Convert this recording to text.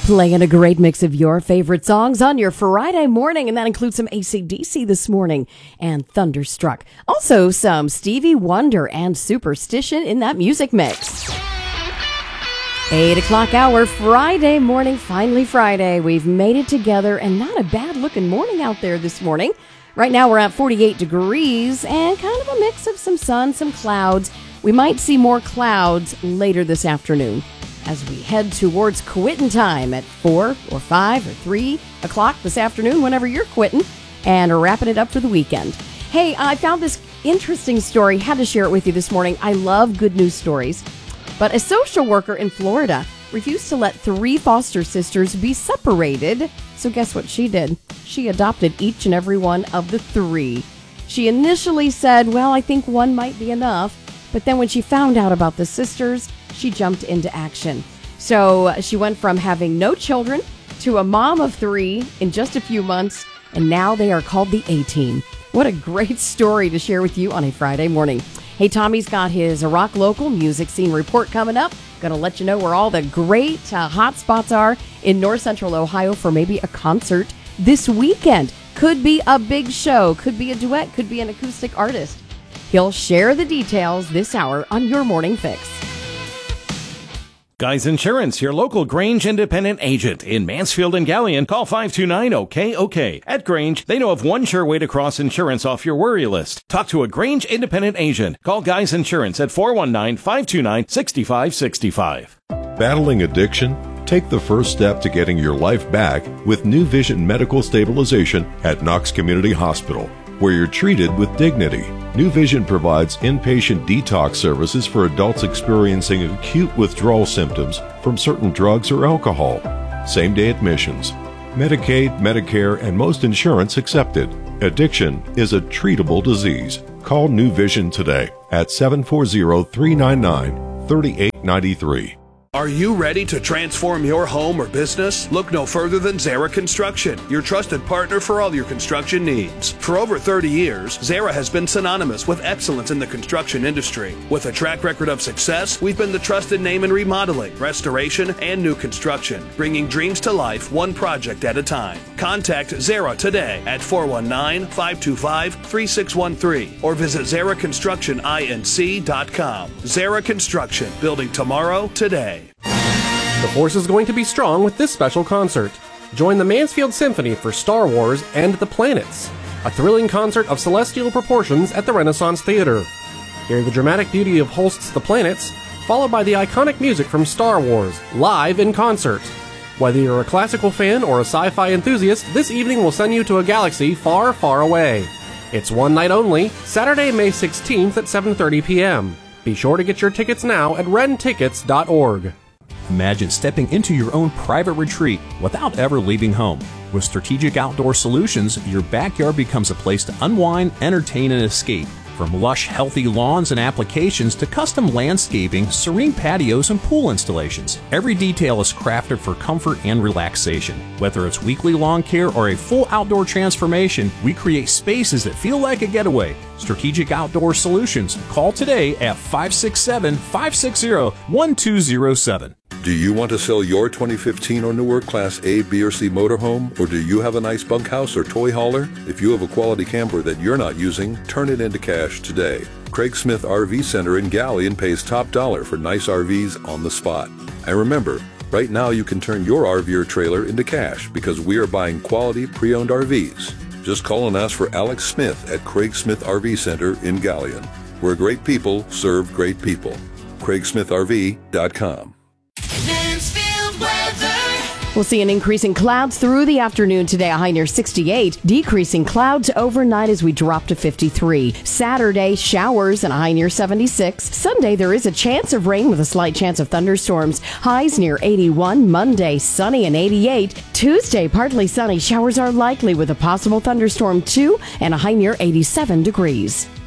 Playing a great mix of your favorite songs on your Friday morning, and that includes some AC/DC this morning and Thunderstruck. Also, some Stevie Wonder and Superstition in that music mix. 8 o'clock hour, Friday morning, finally Friday. We've made it together, and not a bad-looking morning out there this morning. Right now we're at 48 degrees and kind of a mix of some sun, some clouds. We might see more clouds later this afternoon as we head towards quitting time at 4 or 5 or 3 o'clock this afternoon, whenever you're quitting, and wrapping it up for the weekend. Hey, I found this interesting story. Had to share it with you this morning. I love good news stories. But a social worker in Florida refused to let 3 foster sisters be separated. So guess what she did? She adopted each and every one of the 3. She initially said, well, I think one might be enough. But then when she found out about the sisters, she jumped into action. So she went from having no children to a mom of 3 in just a few months, and now they are called the A-Team. What a great story to share with you on a Friday morning. Hey, Tommy's got his Rock Local music scene report coming up. Going to let you know where all the great hot spots are in North Central Ohio for maybe a concert this weekend. Could be a big show, could be a duet, could be an acoustic artist. He'll share the details this hour on Your Morning Fix. Guys Insurance, your local Grange independent agent in Mansfield and Galion. Call 529-OK-OK. At Grange, they know of one sure way to cross insurance off your worry list. Talk to a Grange independent agent. Call Guys Insurance at 419-529-6565. Battling addiction? Take the first step to getting your life back with New Vision Medical Stabilization at Knox Community Hospital, where you're treated with dignity. New Vision provides inpatient detox services for adults experiencing acute withdrawal symptoms from certain drugs or alcohol. Same-day admissions. Medicaid, Medicare, and most insurance accepted. Addiction is a treatable disease. Call New Vision today at 740-399-3893. Are you ready to transform your home or business? Look no further than Zara Construction, your trusted partner for all your construction needs. For over 30 years, Zara has been synonymous with excellence in the construction industry. With a track record of success, we've been the trusted name in remodeling, restoration, and new construction, bringing dreams to life one project at a time. Contact Zara today at 419-525-3613 or visit ZaraConstructionINC.com. Zara Construction, building tomorrow today. The force is going to be strong with this special concert. Join the Mansfield Symphony for Star Wars and the Planets, a thrilling concert of celestial proportions at the Renaissance Theater. Hear the dramatic beauty of Holst's The Planets, followed by the iconic music from Star Wars, live in concert. Whether you're a classical fan or a sci-fi enthusiast, this evening will send you to a galaxy far, far away. It's one night only, Saturday, May 16th at 7:30 p.m. Be sure to get your tickets now at rentickets.org. Imagine stepping into your own private retreat without ever leaving home. With Strategic Outdoor Solutions, your backyard becomes a place to unwind, entertain, and escape. From lush, healthy lawns and applications to custom landscaping, serene patios, and pool installations, every detail is crafted for comfort and relaxation. Whether it's weekly lawn care or a full outdoor transformation, we create spaces that feel like a getaway. Strategic Outdoor Solutions. Call today at 567-560-1207. Do you want to sell your 2015 or newer Class A, B, or C motorhome? Or do you have a nice bunkhouse or toy hauler? If you have a quality camper that you're not using, turn it into cash today. Craig Smith RV Center in Galion pays top dollar for nice RVs on the spot. And remember, right now you can turn your RV or trailer into cash because we are buying quality pre-owned RVs. Just call and ask for Alex Smith at Craig Smith RV Center in Galion, where great people serve great people. CraigSmithRV.com. We'll see an increase in clouds through the afternoon today, a high near 68. Decreasing clouds overnight as we drop to 53. Saturday, showers and a high near 76. Sunday, there is a chance of rain with a slight chance of thunderstorms. Highs near 81. Monday, sunny and 88. Tuesday, partly sunny. Showers are likely with a possible thunderstorm too, and a high near 87 degrees.